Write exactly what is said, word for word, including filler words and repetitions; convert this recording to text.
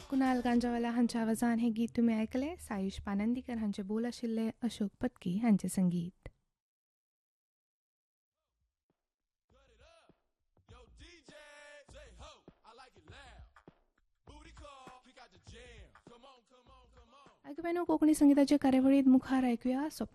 कुणाल गांजावाला हांच्या आवाजान हे गीत तुम्ही ऐकले. साईश पानंदीकर हांचे बोल आशिल्ले, अशोक पत्की हांचे संगीत. ऐकूया कोंकणी संगीताचे कार्यावळींत मुखार ऐकूया स्वप्न